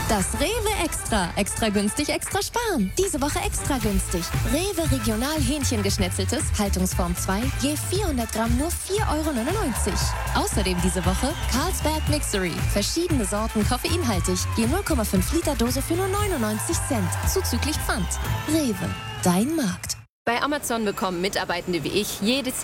Das Rewe Extra. Extra günstig, extra sparen. Diese Woche extra günstig. Rewe Regional Hähnchengeschnetzeltes, Haltungsform 2, je 400 Gramm nur 4,99 €. Außerdem diese Woche Carlsberg Mixery. Verschiedene Sorten koffeinhaltig, je 0,5 Liter Dose für nur 99 Cent. Zuzüglich Pfand. Rewe, dein Markt. Bei Amazon bekommen Mitarbeitende wie ich jede